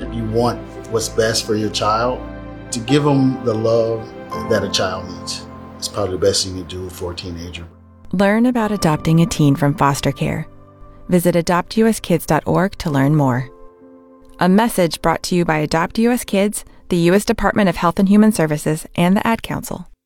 you want what's best for your child, to give them the love that a child needs. It's probably the best thing you do for a teenager. Learn about adopting a teen from foster care. Visit adoptuskids.org to learn more. A message brought to you by Adopt US Kids, the U.S. Department of Health and Human Services, and the Ad Council.